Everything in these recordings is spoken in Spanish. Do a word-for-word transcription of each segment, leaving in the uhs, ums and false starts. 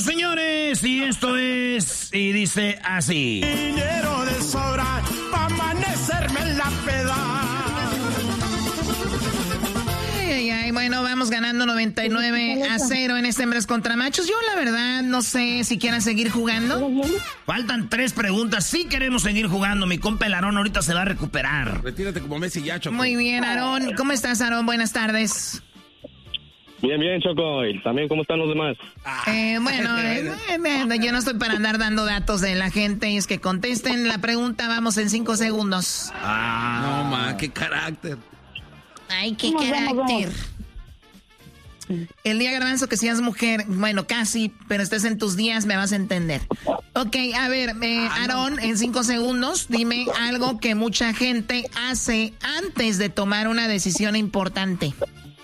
Regresamos, señores, y esto es, y dice así. Dinero de sobra pa' amanecerme en la peda. Ay, ay, ay, bueno, vamos ganando noventa y nueve a cero en este Hembras contra Machos. Yo, la verdad, no sé si quieran seguir jugando. Faltan tres preguntas. Sí queremos seguir jugando. Mi compa el Aarón ahorita se va a recuperar. Retírate como Messi ya, Choco. Muy bien, Aarón. ¿Cómo estás, Aarón? Buenas tardes. Bien, bien, Choco. ¿Y también cómo están los demás? Eh, bueno, eh, eh, yo no estoy para andar dando datos de la gente. Y es que contesten la pregunta. Vamos en cinco segundos. Ah, no, ma, qué carácter. Ay, qué carácter. El día, Garbanzo, que seas mujer, bueno, casi, pero estés en tus días, me vas a entender. Ok, a ver, eh, Aarón, en cinco segundos, dime algo que mucha gente hace antes de tomar una decisión importante.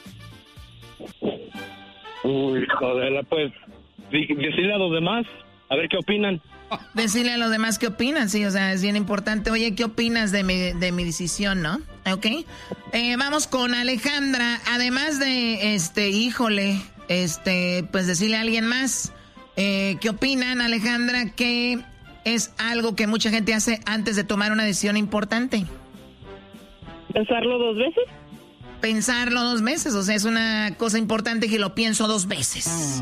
Uy, joder, pues, di- decirle a los demás, a ver qué opinan. Decirle a los demás qué opinan, sí, o sea, es bien importante. Oye, ¿qué opinas de mi, de mi decisión, no? Ok. Eh, vamos con Alejandra. Además de, este, híjole, este, pues decirle a alguien más. Eh, ¿Qué opinan, Alejandra? ¿Qué es algo que mucha gente hace antes de tomar una decisión importante? ¿Pensarlo dos veces? Pensarlo dos veces, o sea, es una cosa importante que lo pienso dos veces.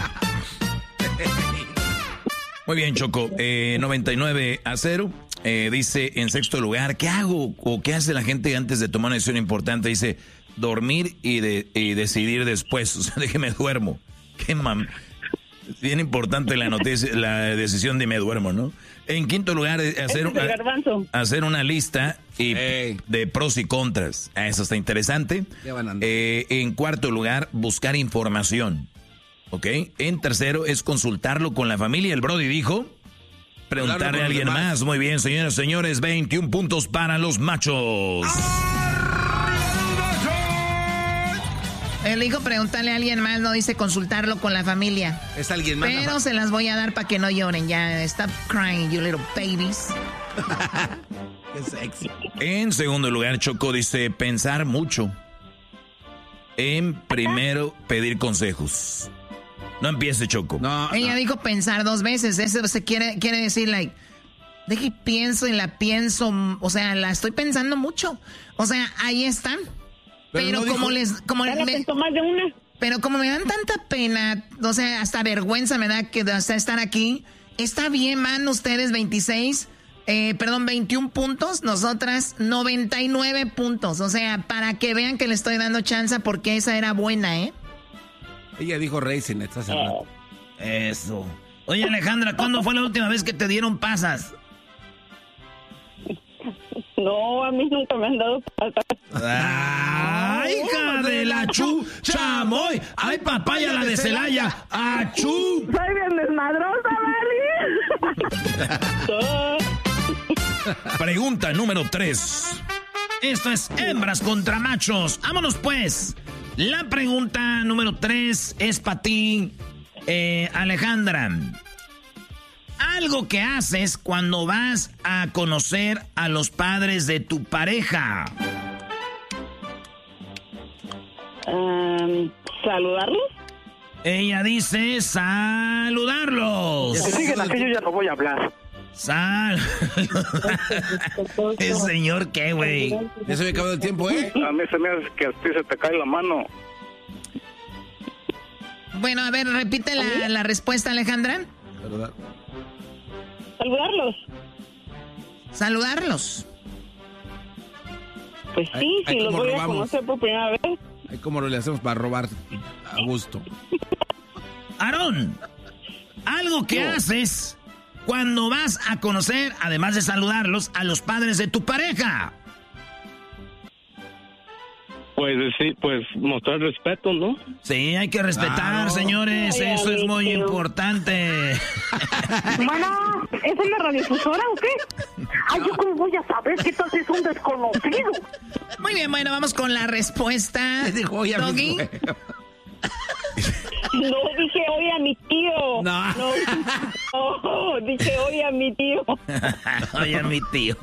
Muy bien, Choco. Eh, noventa y nueve a cero. Eh, dice en sexto lugar, ¿qué hago o qué hace la gente antes de tomar una decisión importante? Dice, dormir y, de, y decidir después. O sea, de que me duermo. Qué mam... Bien importante la noticia, la decisión de me duermo, ¿no? En quinto lugar, hacer, una, hacer una lista y hey. de pros y contras. Eso está interesante. Eh, en cuarto lugar, buscar información. ¿Ok? En tercero es consultarlo con la familia. El Brody dijo, preguntarle a alguien más. Muy bien, señores, señores, veintiún puntos para los machos. Él dijo preguntarle a alguien más, no dice consultarlo con la familia. Es alguien más. Pero se las voy a dar para que no lloren. Ya, stop crying, you little babies. Qué sexy. En segundo lugar, Choco dice pensar mucho. En primero, pedir consejos. No empiece, Choco. No, Ella no. dijo pensar dos veces. Eso se quiere, quiere decir, like, de que pienso y la pienso. O sea, la estoy pensando mucho. O sea, ahí están. Pero, pero no como dijo, les. Como me, más de una. Pero como me dan tanta pena, o sea, hasta vergüenza me da que hasta estar aquí. Está bien, man, ustedes veintiséis. Eh, perdón, veintiún puntos, nosotras noventa y nueve puntos. O sea, para que vean que le estoy dando chance porque esa era buena, ¿eh? Ella dijo Racing, estás hablando. Eso. Oye, Alejandra, ¿cuándo fue la última vez que te dieron pasas? No, a mí nunca me han dado pasas. ¡Ay, hija de la chu! ¡Chamoy! ¡Ay, papaya la de Celaya! ¡Achú! Soy bien desmadrosa, Mari. Pregunta número tres. Esto es hembras contra machos. ¡Vámonos, pues! La pregunta número tres es para ti, eh, Alejandra. Algo que haces cuando vas a conocer a los padres de tu pareja. Um, ¿Saludarlos? Ella dice saludarlos. Si siguen así, yo ya no voy a hablar. Sal. ¿El señor qué, güey? Ya se había acabado el tiempo, ¿eh? A mí se me hace que a ti se te cae la mano. Bueno, a ver, repite la, la respuesta, Alejandra. ¿Verdad? ¿Saludarlos? Saludarlos. Pues sí, Ay, ay, si los ¿cómo voy robamos? a conocer por primera vez. Ay, ¿cómo lo le hacemos para robar a gusto? Aarón, algo que No. haces cuando vas a conocer, además de saludarlos, a los padres de tu pareja. Pues sí, pues mostrar respeto, ¿no? Sí, hay que respetar, Claro. señores, Ay, eso es muy amigo. importante. Bueno, ¿es una radiodifusora o qué? Ay, ¿yo cómo voy a saber que tal es un desconocido? Muy bien, bueno, vamos con la respuesta. Dijo, oye, Doggy. amigo. No, dije hoy a mi tío. No. No, no, dije hoy a mi tío. Oye, mi tío.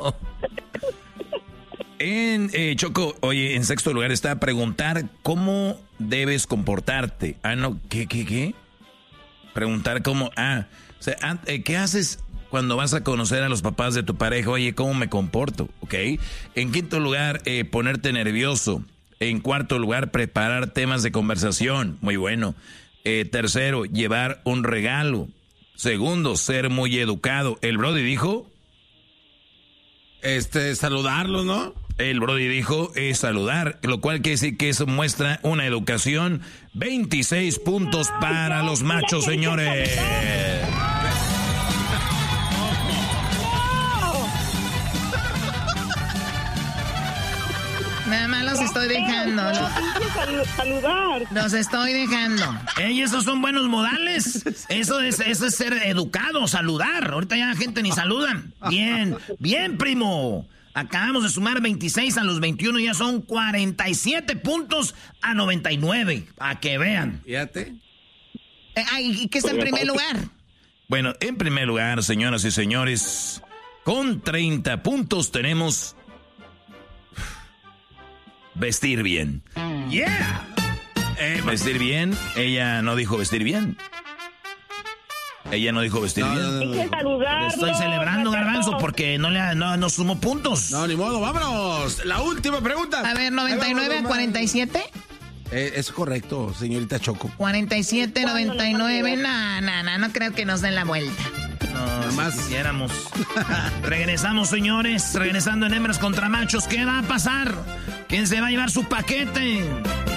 En eh, Choco, oye, en sexto lugar está preguntar cómo debes comportarte. Ah, no, ¿qué, qué, qué? preguntar cómo, ah, o sea, ¿qué haces cuando vas a conocer a los papás de tu pareja? Oye, ¿cómo me comporto? ¿Ok? En quinto lugar, eh, ponerte nervioso. En cuarto lugar, preparar temas de conversación. Muy bueno. Eh, tercero, llevar un regalo. Segundo, ser muy educado. El Brody dijo... Este, saludarlos, ¿no? El Brody dijo eh, saludar, lo cual quiere decir que eso muestra una educación. veintiséis puntos para los machos, señores. Nada más los estoy dejando. ¿No? Saludar. Los estoy dejando. Ey, esos son buenos modales. Eso es, eso es ser educado, saludar. Ahorita ya la gente ni saludan. Bien, bien, primo. Acabamos de sumar veintiséis a los veintiuno, ya son cuarenta y siete puntos a noventa y nueve. A que vean. Fíjate. Eh, ay, ¿y qué está en primer lugar? Bueno, en primer lugar, señoras y señores, con treinta puntos tenemos vestir bien. ¡Yeah! Eh, vestir bien, ella no dijo vestir bien. Ella no dijo vestir No, bien. no, no, no. Hay que saludarlo. Estoy celebrando, Roberto. Garbanzo, porque no le no, no sumó puntos. No, ni modo, vámonos. La última pregunta. A ver, noventa y nueve a cuarenta y siete. Eh, es correcto, señorita Choco. cuarenta y siete, noventa y nueve. No, no, no, no creo que nos den la vuelta. No, más. si quisiéramos. Regresamos, señores. Regresando en hembras contra machos. ¿Qué va a pasar? ¿Quién se va a llevar su paquete?